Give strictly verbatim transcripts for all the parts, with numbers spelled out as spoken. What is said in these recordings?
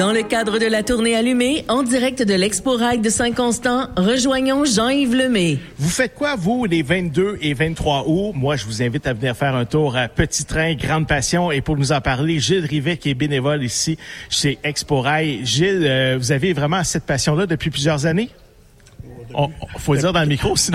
Dans le cadre de la tournée Allumée, en direct de l'Expo Rail de Saint-Constant, rejoignons Jean-Yves Lemay. Vous faites quoi, vous, les vingt-deux et vingt-trois août? Moi, je vous invite à venir faire un tour à Petit Train, Grande Passion. Et pour nous en parler, Gilles Rivet, qui est bénévole ici chez Expo Rail. Gilles, euh, vous avez vraiment cette passion-là depuis plusieurs années? Il faut le dire dans le micro, sinon...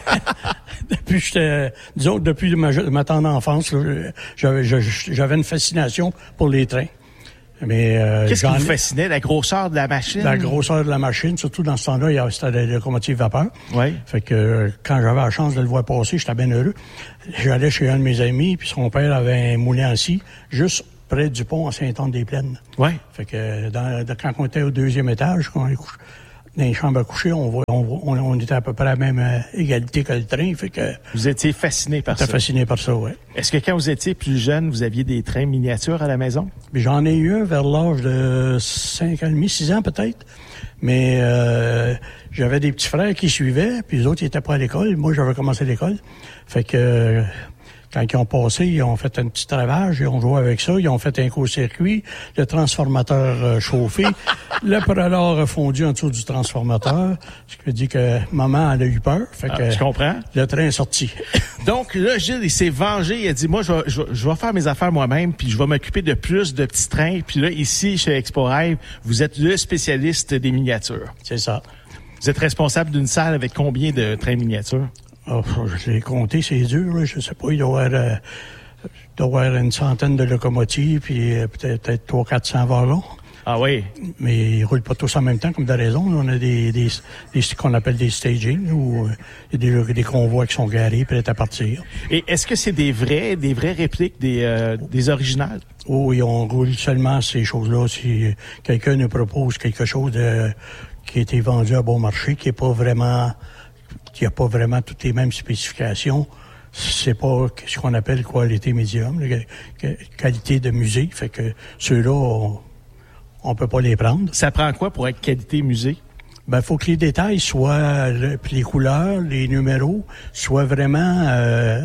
depuis, j'étais, disons, depuis ma, ma tendre enfance, là, j'avais, j'avais une fascination pour les trains. Mais, euh, Qu'est-ce qui vous fascinait? La grosseur de la machine? La grosseur de la machine, surtout dans ce temps-là, il y avait, c'était des locomotives vapeur. Oui. Fait que euh, quand j'avais la chance de le voir passer, j'étais bien heureux. J'allais chez un de mes amis, puis son père avait un moulin assis, juste près du pont à Saint-Anne-des-Plaines. Oui. Fait que dans, quand on était au deuxième étage, quand on couche, dans les chambres à coucher, on, voit, on, on, on était à peu près à la même euh, égalité que le train. Fait que vous étiez fasciné par ça? J'étais fasciné par ça, oui. Est-ce que quand vous étiez plus jeune, vous aviez des trains miniatures à la maison? Mais j'en ai eu un vers l'âge de cinq ans et demi, six ans peut-être. Mais euh, j'avais des petits frères qui suivaient, puis les autres, ils étaient pas à l'école. Moi, j'avais commencé l'école. Fait que... Euh, quand ils ont passé, ils ont fait un petit travail, ils ont joué avec ça, ils ont fait un court-circuit, le transformateur euh, chauffé, le prolore fondu en dessous du transformateur, ce qui veut dire que maman, elle a eu peur. Fait que ah, je comprends. Le train est sorti. Donc là, Gilles, il s'est vengé, il a dit, moi, je vais, je, je vais faire mes affaires moi-même, puis je vais m'occuper de plus de petits trains. Puis là, ici, chez Expo Rail, vous êtes le spécialiste des miniatures. C'est ça. Vous êtes responsable d'une salle avec combien de trains miniatures? Oh, je l'ai compté, c'est dur, là. Je sais pas, il doit y avoir, euh, il doit y avoir une centaine de locomotives, puis euh, peut-être, peut-être trois cents à quatre cents wagons. Ah oui? Mais ils roulent pas tous en même temps, comme de raison. On a des, des, des ce qu'on appelle des staging, où euh, il y a des, des convois qui sont garés, prêts à partir. Et est-ce que c'est des vrais, des vraies répliques, des, euh, des originales? Oh oui, on roule seulement ces choses-là si quelqu'un nous propose quelque chose de, qui a été vendu à bon marché, qui est pas vraiment... qui n'a pas vraiment toutes les mêmes spécifications. C'est pas ce qu'on appelle qualité médium, la qualité de musée. Fait que ceux-là, on, on peut pas les prendre. Ça prend quoi pour être qualité musée? Ben, faut que les détails soient, le, puis les couleurs, les numéros, soient vraiment euh,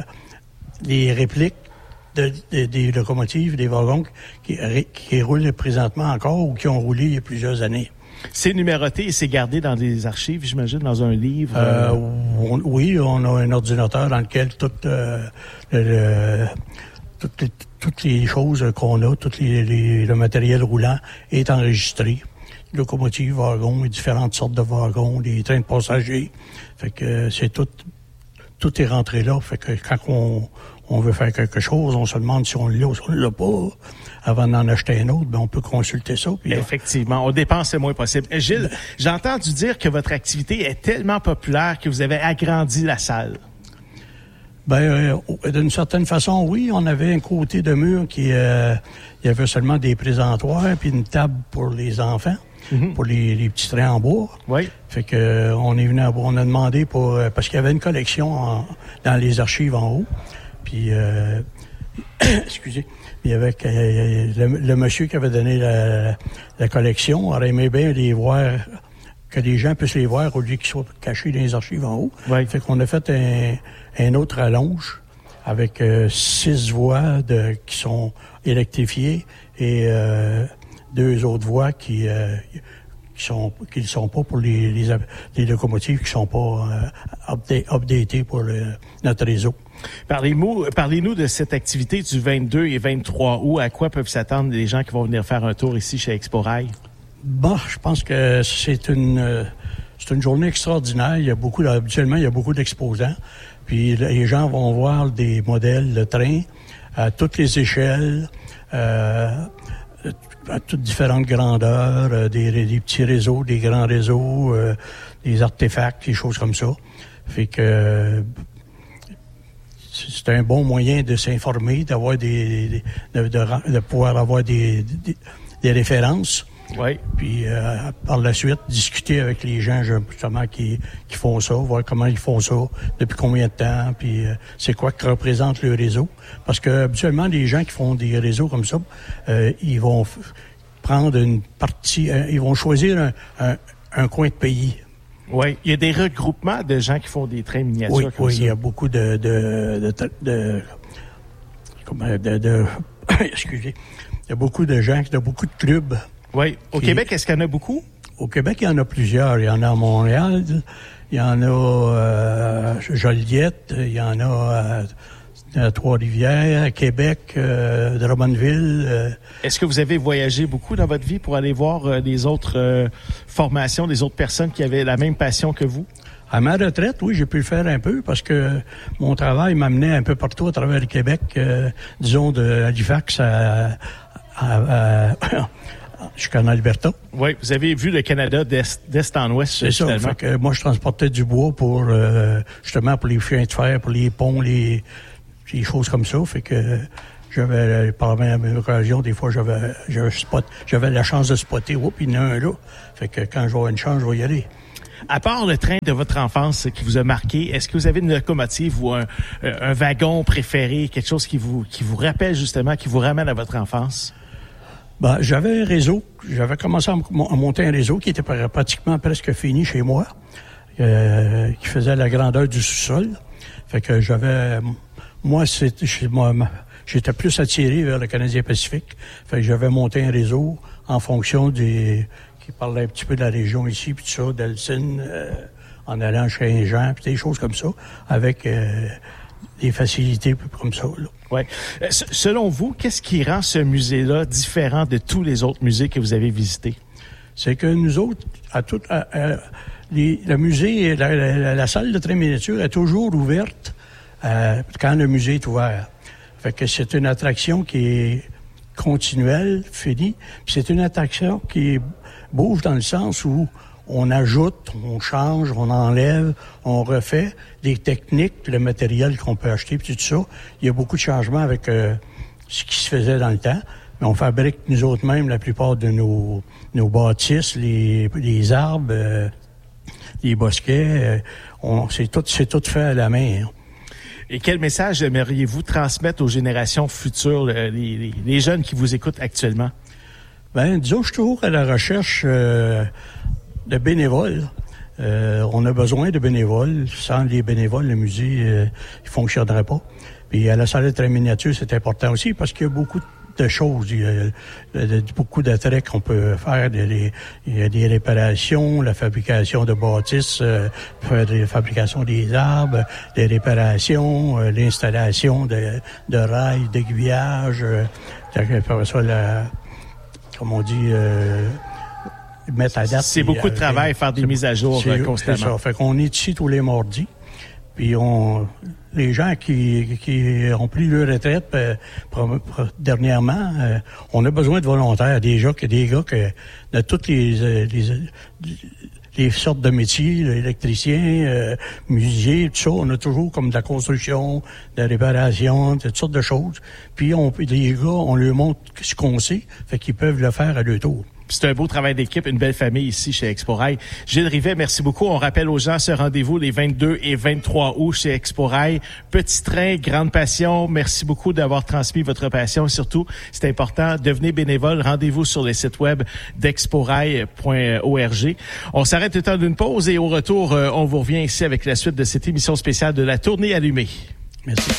les répliques de, de, des locomotives, des wagons qui, qui roulent présentement encore ou qui ont roulé il y a plusieurs années. C'est numéroté et c'est gardé dans des archives, j'imagine, dans un livre? Euh, on, oui, on a un ordinateur dans lequel tout, euh, le, le, toutes, les, toutes les choses qu'on a, tout les, les, le matériel roulant est enregistré. Locomotives, wagons, différentes sortes de wagons, des trains de passagers. Fait que c'est tout, tout est rentré là. Fait que quand on, on veut faire quelque chose, on se demande si on l'a ou si on l'a pas. Avant d'en acheter un autre, ben on peut consulter ça. Puis effectivement, on dépense le moins possible. Gilles, j'ai entendu dire que votre activité est tellement populaire que vous avez agrandi la salle. Ben, euh, d'une certaine façon, oui. On avait un côté de mur qui, euh, il y avait seulement des présentoirs puis une table pour les enfants, mm-hmm. pour les, les petits trains en bois. Oui. Fait que euh, on est venu, à, on a demandé pour euh, parce qu'il y avait une collection en, dans les archives en haut. Puis, euh, excusez. Il y avait euh, le, le monsieur qui avait donné la, la collection aurait aimé bien les voir, que les gens puissent les voir au lieu qu'ils soient cachés dans les archives en haut. Oui. Fait qu'on a fait un, un autre rallonge avec euh, six voies de, qui sont électrifiées et euh, deux autres voies qui euh, qui sont qui ne sont pas pour les, les, les locomotives qui sont pas euh, update, updatées pour le, notre réseau. Parlez-nous, parlez-nous de cette activité du vingt-deux et vingt-trois août. À quoi peuvent s'attendre les gens qui vont venir faire un tour ici chez Expo Rail? Bon, je pense que c'est une euh, c'est une journée extraordinaire. Il y a beaucoup, habituellement, il y a beaucoup d'exposants. Puis les gens vont voir des modèles de trains à toutes les échelles, euh, à toutes différentes grandeurs, euh, des, des petits réseaux, des grands réseaux, euh, des artefacts, des choses comme ça. Fait que euh, c'est un bon moyen de s'informer, d'avoir des, des de, de, de pouvoir avoir des, des, des références. Oui. Puis euh, par la suite, discuter avec les gens justement qui, qui font ça, voir comment ils font ça, depuis combien de temps, puis euh, c'est quoi que représente le réseau. Parce que habituellement, les gens qui font des réseaux comme ça, euh, ils vont f- prendre une partie, euh, ils vont choisir un, un, un coin de pays. Oui, il y a des regroupements de gens qui font des trains miniatures Oui, comme oui, ça. il y a beaucoup de de de, de, de, comment, de, de excusez, il y a beaucoup de gens, il y a beaucoup de clubs Oui. Au qui, Québec, est-ce qu'il y en a beaucoup? Au Québec, il y en a plusieurs. Il y en a à Montréal, il y en a euh, Joliette, il y en a euh, à Trois-Rivières, à Québec, euh, Drummondville. Euh. Est-ce que vous avez voyagé beaucoup dans votre vie pour aller voir euh, les autres euh, formations, des autres personnes qui avaient la même passion que vous? À ma retraite, oui, j'ai pu le faire un peu parce que mon travail m'amenait un peu partout à travers le Québec, euh, disons de Halifax à, à, à jusqu'en Alberta. Oui, vous avez vu le Canada d'est, d'est en ouest. C'est ça. Fait que moi, je transportais du bois pour euh, justement pour les chemins de fer, pour les ponts, les, les choses comme ça. Fait que j'avais, par la même occasion, des fois, j'avais, j'avais, spot, j'avais la chance de spotter. Oups, il y en a un là. Fait que quand je vais avoir une chance, je vais y aller. À part le train de votre enfance qui vous a marqué, est-ce que vous avez une locomotive ou un, un wagon préféré, quelque chose qui vous qui vous rappelle justement, qui vous ramène à votre enfance? Ben, j'avais un réseau. J'avais commencé à monter un réseau qui était pratiquement presque fini chez moi, euh, qui faisait la grandeur du sous-sol. Fait que j'avais... Moi, c'était, moi, j'étais plus attiré vers le Canadien Pacifique. Fait que j'avais monté un réseau en fonction des... qui parlait un petit peu de la région ici, puis tout ça, d'Elsin, euh, en allant chez un Jean, puis des choses comme ça, avec euh, des facilités comme ça, là. Oui. Euh, selon vous, qu'est-ce qui rend ce musée-là différent de tous les autres musées que vous avez visités? C'est que nous autres, à tout, à, à, les, le musée, la, la, la salle de train miniature est toujours ouverte euh, quand le musée est ouvert. Fait que c'est une attraction qui est continuelle, finie, puis c'est une attraction qui bouge dans le sens où on ajoute, on change, on enlève, on refait des techniques, le matériel qu'on peut acheter, puis tout ça. Il y a beaucoup de changements avec euh, ce qui se faisait dans le temps. Mais on fabrique nous autres mêmes la plupart de nos, nos bâtisses, les, les arbres, euh, les bosquets. Euh, on, c'est tout, c'est tout fait à la main. Hein. Et quel message aimeriez-vous transmettre aux générations futures, les, les, les jeunes qui vous écoutent actuellement? Ben, disons, je suis toujours à la recherche euh, de bénévoles. Euh, on a besoin de bénévoles. Sans les bénévoles, le musée, euh, il fonctionnerait pas. Puis à la salle de train miniature, c'est important aussi parce qu'il y a beaucoup de choses. Il y a beaucoup d'attraits qu'on peut faire. Il y a des réparations, la fabrication de bâtisses, euh, la fabrication des arbres, des réparations, euh, l'installation de, de rails, d'aiguillage, euh, ça, la, comme on dit, euh, mettre à date. C'est beaucoup de travail, faire des mises à jour c'est, constamment. C'est ça. Fait qu'on est ici tous les mardis. Puis on, les gens qui, qui ont pris leur retraite euh, pour, pour, dernièrement, euh, on a besoin de volontaires, déjà que des gars que de toutes les, les, les sortes de métiers, électriciens, euh, musiciens, tout ça, on a toujours comme de la construction, de la réparation, toutes sortes de choses. Puis on, les gars, on leur montre ce qu'on sait, fait qu'ils peuvent le faire à leur tour. C'est un beau travail d'équipe, une belle famille ici chez Exporail. Gilles Rivet, merci beaucoup. On rappelle aux gens ce rendez-vous les vingt-deux et vingt-trois août chez Exporail. Petit train, grande passion. Merci beaucoup d'avoir transmis votre passion. Surtout, c'est important, devenez bénévole. Rendez-vous sur le site web d'exporail point org. On s'arrête le temps d'une pause et au retour, on vous revient ici avec la suite de cette émission spéciale de la Tournée allumée. Merci.